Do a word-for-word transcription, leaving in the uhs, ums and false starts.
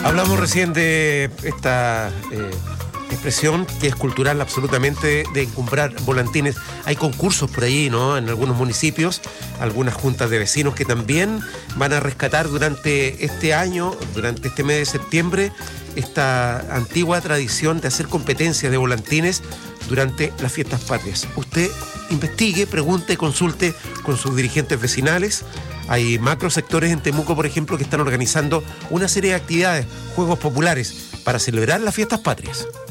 Hablamos recién de esta eh, expresión que es cultural absolutamente, de encumbrar volantines. Hay concursos por ahí, ¿no? En algunos municipios, algunas juntas de vecinos que también van a rescatar durante este año, durante este mes de septiembre, esta antigua tradición de hacer competencias de volantines durante las fiestas patrias. Usted investigue, pregunte, consulte con sus dirigentes vecinales. Hay macrosectores en Temuco, por ejemplo, que están organizando una serie de actividades, juegos populares, para celebrar las fiestas patrias.